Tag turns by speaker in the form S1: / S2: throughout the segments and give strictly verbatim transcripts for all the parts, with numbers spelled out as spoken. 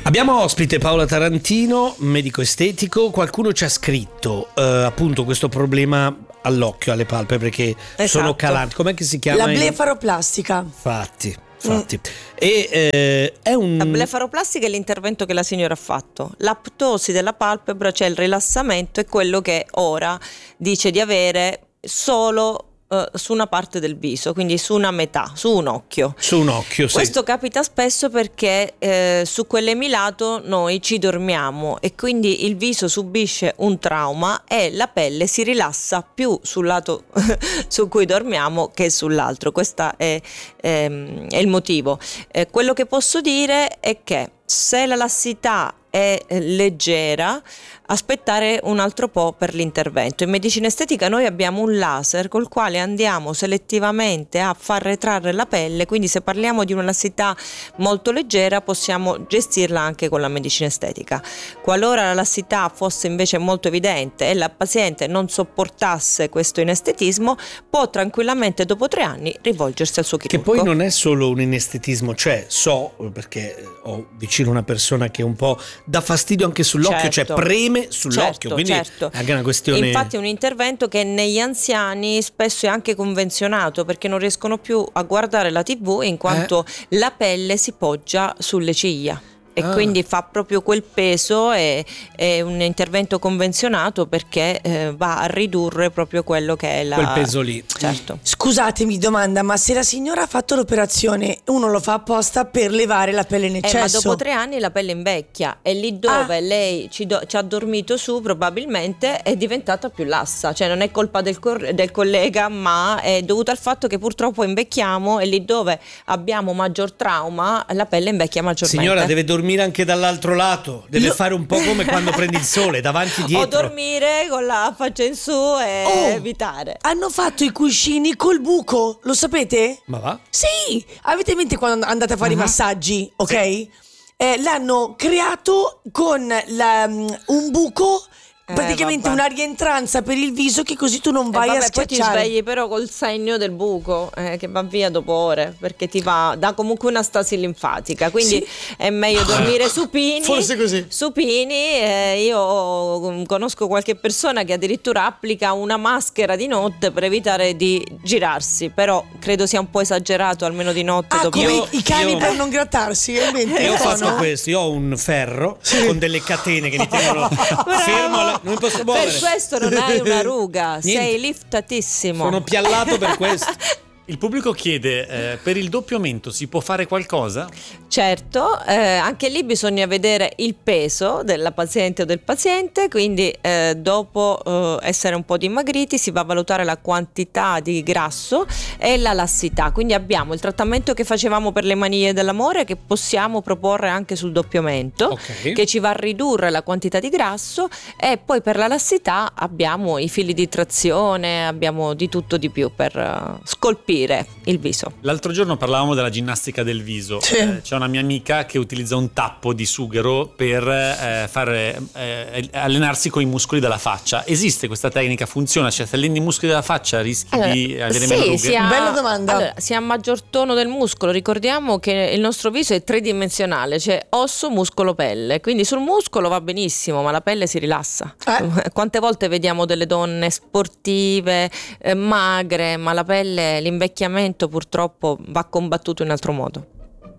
S1: Abbiamo ospite Paola Tarantino, medico estetico. Qualcuno ci ha scritto eh, appunto questo problema all'occhio, alle palpebre che
S2: esatto.
S1: sono calanti. Com'è che si chiama?
S3: La blefaroplastica.
S1: Infatti, infatti. Mm. E eh, è un...
S2: La blefaroplastica è l'intervento che la signora ha fatto. L'aptosi della palpebra, cioè il rilassamento, è quello che ora dice di avere solo Uh, su una parte del viso, quindi su una metà, su un occhio.
S1: Su un occhio, sì.
S2: Questo capita spesso perché eh, su quell'emilato noi ci dormiamo e quindi il viso subisce un trauma e la pelle si rilassa più sul lato su cui dormiamo che sull'altro. Questo è, ehm, è il motivo. Eh, quello che posso dire è che se la lassità è leggera, aspettare un altro po' per l'intervento. In medicina estetica noi abbiamo un laser col quale andiamo selettivamente a far retrarre la pelle, quindi se parliamo di una lassità molto leggera possiamo gestirla anche con la medicina estetica. Qualora la lassità fosse invece molto evidente e la paziente non sopportasse questo inestetismo, può tranquillamente dopo tre anni rivolgersi al suo chirurgo.
S1: Che poi non è solo un inestetismo, cioè so, perché ho vicino una persona che un po' dà fastidio anche sull'occhio,
S2: certo.
S1: cioè preme sull'occhio,
S2: certo,
S1: quindi
S2: certo.
S1: è anche una questione.
S2: Infatti è un intervento che negli anziani spesso è anche convenzionato perché non riescono più a guardare la tivù in quanto eh? la pelle si poggia sulle ciglia. E ah. quindi fa proprio quel peso, è, è un intervento convenzionato perché eh, va a ridurre proprio quello che è la...
S1: quel peso lì.
S2: Certo.
S3: Scusatemi, domanda, ma se la signora ha fatto l'operazione, uno lo fa apposta per levare la pelle in eccesso?
S2: Eh, ma dopo tre anni la pelle invecchia e lì dove
S3: ah.
S2: lei ci, do, ci ha dormito su probabilmente è diventata più lassa, cioè non è colpa del, cor- del collega, ma è dovuto al fatto che purtroppo invecchiamo e lì dove abbiamo maggior trauma la pelle invecchia maggiormente.
S1: Signora, deve dormire anche dall'altro lato, deve
S3: Lo...
S1: fare un po' come quando prendi il sole, davanti dietro.
S2: O dormire con la faccia in su e
S3: oh,
S2: evitare.
S3: Hanno fatto i cuscini col buco, lo sapete?
S1: Ma va?
S3: Sì, avete in mente quando andate a fare uh-huh. i massaggi, ok? Sì. Eh, l'hanno creato con la, um, un buco, praticamente
S2: eh,
S3: una rientranza per il viso che così tu non vai
S2: eh, vabbè,
S3: a schiacciare.
S2: Poi ti svegli però col segno del buco eh, che va via dopo ore perché ti va, dà comunque una stasi linfatica, quindi sì. è meglio dormire supini.
S3: Forse così.
S2: Supini, eh, io conosco qualche persona che addirittura applica una maschera di notte per evitare di girarsi, però credo sia un po' esagerato, almeno di notte.
S3: Ah,
S2: dopo...
S3: come
S1: io,
S3: i cani
S1: io...
S3: per non grattarsi.
S1: Io ho fatto questo, io ho un ferro sì. con delle catene che mi tengono fermo alla... non mi posso muovere.
S2: Per questo non hai una ruga,
S1: Niente.
S2: sei liftatissimo.
S1: Sono piallato per questo.
S4: Il pubblico chiede, eh, per il doppio mento si può fare qualcosa?
S2: Certo, eh, anche lì bisogna vedere il peso della paziente o del paziente, quindi eh, dopo eh, essere un po' dimagriti si va a valutare la quantità di grasso e la lassità, quindi abbiamo il trattamento che facevamo per le maniglie dell'amore che possiamo proporre anche sul doppio mento,
S1: okay.
S2: che ci va a ridurre la quantità di grasso, e poi per la lassità abbiamo i fili di trazione, abbiamo di tutto di più per uh, scolpire il viso.
S4: L'altro giorno parlavamo della ginnastica del viso.
S3: Sì.
S4: Eh, c'è una mia amica che utilizza un tappo di sughero per eh, far eh, allenarsi con i muscoli della faccia. Esiste questa tecnica? Funziona? Cioè, se alleni i muscoli della faccia rischi allora, di avere
S2: sì,
S4: meno rughe?
S2: Si ha,
S3: Bella domanda.
S2: Allora, si ha maggior tono del muscolo. Ricordiamo che il nostro viso è tridimensionale, cioè osso, muscolo, pelle. Quindi sul muscolo va benissimo, ma la pelle si rilassa.
S3: Eh.
S2: Quante volte vediamo delle donne sportive, eh, magre, ma la pelle, l'invecchiamento purtroppo va combattuto in altro modo.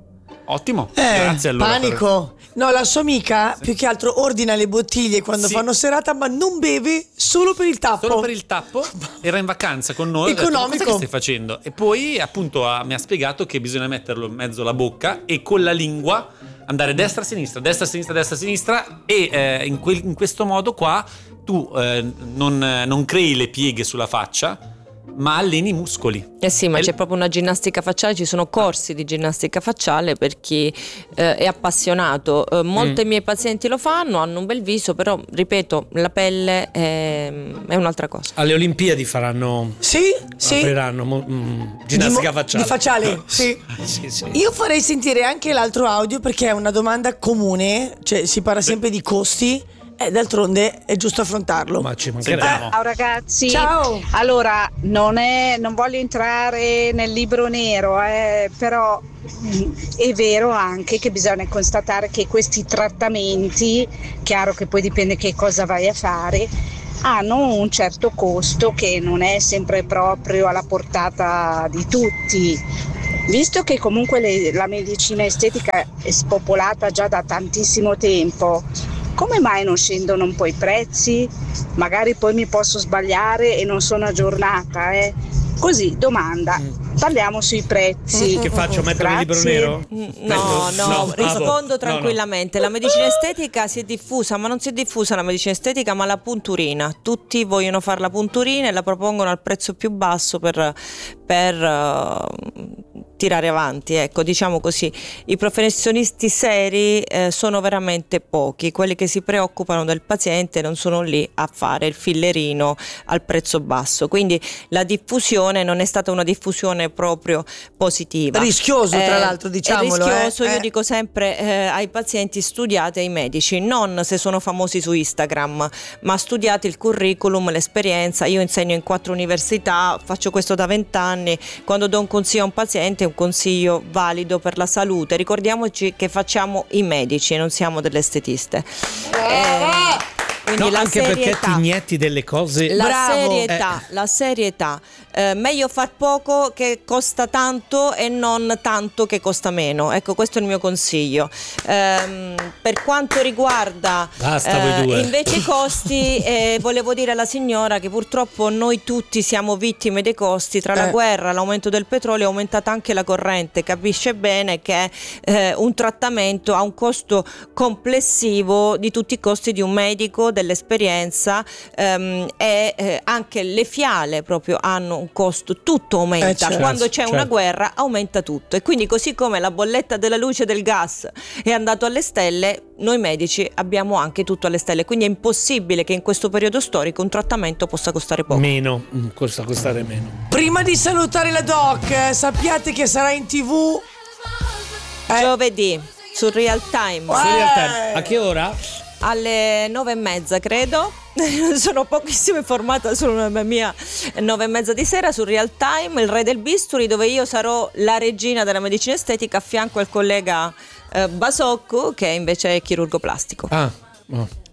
S4: Ottimo,
S3: eh,
S4: grazie allora.
S3: Panico. Per... No, la sua amica sì. più che altro ordina le bottiglie quando
S4: sì.
S3: fanno serata, ma non beve solo per il tappo.
S4: Solo per il tappo. Era in vacanza con noi.
S3: Economico.
S4: Ho detto, cosa stai facendo? E poi appunto ha, mi ha spiegato che bisogna metterlo in mezzo alla bocca e con la lingua andare destra-sinistra, destra-sinistra, destra-sinistra e eh, in, quel, in questo modo qua tu eh, non, non crei le pieghe sulla faccia, ma alleni i muscoli.
S2: Eh sì, ma
S4: e
S2: c'è proprio una ginnastica facciale, ci sono corsi di ginnastica facciale per chi eh, è appassionato. Eh, molte mm. miei pazienti lo fanno, hanno un bel viso, però ripeto, la pelle è, è un'altra cosa.
S1: Alle Olimpiadi faranno
S3: Sì, sì.
S1: apriranno mm, ginnastica
S3: di,
S1: facciale.
S3: Di facciale, sì.
S1: sì, sì.
S3: Io farei sentire anche l'altro audio perché è una domanda comune, cioè si parla sempre di costi. Eh, d'altronde è giusto affrontarlo.
S1: Ma ci mancherebbe.
S4: Sentiamo.
S5: Ciao ragazzi,
S3: Ciao.
S5: allora non, è, non voglio entrare nel libro nero, eh, però mh, è vero anche che bisogna constatare che questi trattamenti, chiaro che poi dipende che cosa vai a fare, hanno un certo costo che non è sempre proprio alla portata di tutti. Visto che comunque le- la medicina estetica è spopolata già da tantissimo tempo, come mai non scendono un po' i prezzi? Magari poi mi posso sbagliare e non sono aggiornata, eh. Così, domanda, parliamo sui prezzi.
S1: Che faccio? Mettere il libro
S5: Grazie.
S1: nero?
S2: Mm,
S1: Metto-
S2: No, no,
S1: no,
S2: rispondo
S1: ah,
S2: tranquillamente. La medicina estetica si è diffusa, ma non si è diffusa la medicina estetica, ma la punturina. Tutti vogliono fare la punturina e la propongono al prezzo più basso per, per eh, tirare avanti, ecco, diciamo così. I professionisti seri eh, sono veramente pochi, quelli che si preoccupano del paziente non sono lì a fare il fillerino al prezzo basso. Quindi la diffusione non è stata una diffusione proprio positiva.
S3: Rischioso, tra l'altro, diciamolo,
S2: È rischioso,
S3: eh.
S2: io
S3: Eh.
S2: dico sempre eh, ai pazienti: studiate, ai medici, non se sono famosi su Instagram, ma studiate il curriculum, l'esperienza. Io insegno in quattro università, faccio questo da vent'anni. Quando do un consiglio a un paziente è un consiglio valido per la salute. Ricordiamoci che facciamo i medici e non siamo delle estetiste. Eh, quindi
S1: No,
S2: la
S1: anche perché
S2: serietà.
S1: ti inietti delle cose.
S2: La
S3: Bravo.
S2: serietà, la serietà. Eh, meglio far poco che costa tanto e non tanto che costa meno. Ecco, questo è il mio consiglio. Ehm, per quanto riguarda
S1: Basta voi due.
S2: invece i costi, eh, volevo dire alla signora che purtroppo noi tutti siamo vittime dei costi. Tra la
S3: Eh.
S2: guerra, l'aumento del petrolio, è aumentata anche la corrente. Capisce bene che eh, un trattamento ha un costo complessivo di tutti i costi di un medico, dell'esperienza, ehm, e eh, anche le fiale proprio hanno un costo, tutto aumenta.
S3: Eh, certo,
S2: Quando c'è una
S1: certo.
S2: guerra aumenta tutto, e quindi così come la bolletta della luce e del gas è andato alle stelle, noi medici abbiamo anche tutto alle stelle, quindi è impossibile che in questo periodo storico un trattamento possa costare poco.
S1: Meno, mm, costa costare meno.
S3: Prima di salutare la doc, eh, sappiate che sarà in tv eh,
S2: Giovedì su Real Time
S3: Eh.
S1: Su Real Time. A che ora?
S2: alle nove e mezza, credo. Sono pochissimo informata, sono una mia nove e mezza di sera su Real Time, il re del bisturi, dove io sarò la regina della medicina estetica a fianco al collega eh, Basocco, che invece è chirurgo plastico.
S1: Ah, oh.